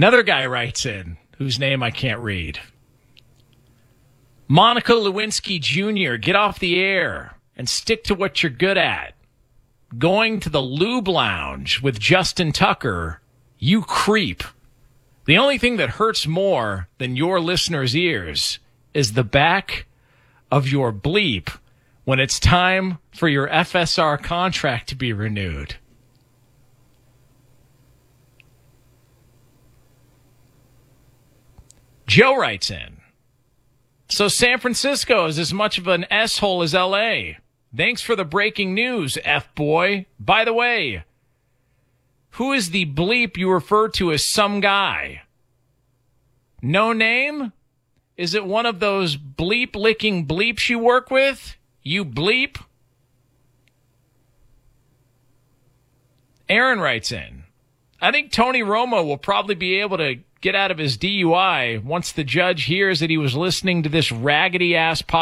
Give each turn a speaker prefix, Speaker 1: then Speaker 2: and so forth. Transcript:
Speaker 1: Another guy writes in, whose name I can't read. Monica Lewinsky Jr., get off the air and stick to what you're good at. Going to the Lube Lounge with Justin Tucker, you creep. The only thing that hurts more than your listeners' ears is the back of your bleep when it's time for your FSR contract to be renewed. Joe writes in, so San Francisco is as much of an S-hole as L.A. Thanks for the breaking news, F-boy. By the way, who is the bleep you refer to as some guy? No name? Is it one of those bleep-licking bleeps you work with? You bleep? Aaron writes in, I think Tony Romo will probably be able to get out of his DUI once the judge hears that he was listening to this raggedy-ass podcast.